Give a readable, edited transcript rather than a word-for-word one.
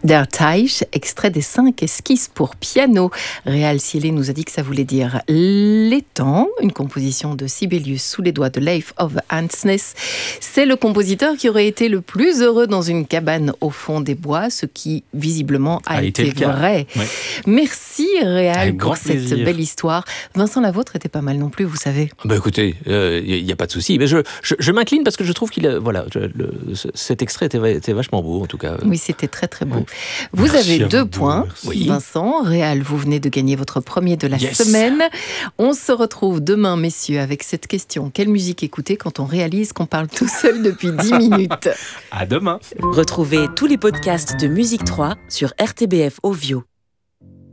Der Teich, extrait des 5 esquisses pour piano. Réal Siélé nous a dit que ça voulait dire l'étang, une composition de Sibelius sous les doigts de Leif ove Andsnes. C'est le compositeur qui aurait été le plus heureux dans une cabane au fond des bois, ce qui visiblement a été vrai. Ouais. Merci Réal pour cette belle histoire. Vincent, la vôtre était pas mal non plus, vous savez. Écoutez, il n'y a pas de souci, mais je m'incline parce que je trouve cet extrait était vachement beau en tout cas. Oui, c'était très très beau. Vous avez 2 points, Vincent. Réal, vous venez de gagner votre premier de la semaine. On se retrouve demain, messieurs, avec cette question. Quelle musique écouter quand on réalise qu'on parle tout seul depuis 10 minutes ? À demain. Retrouvez tous les podcasts de Musique 3 sur RTBF Ovio.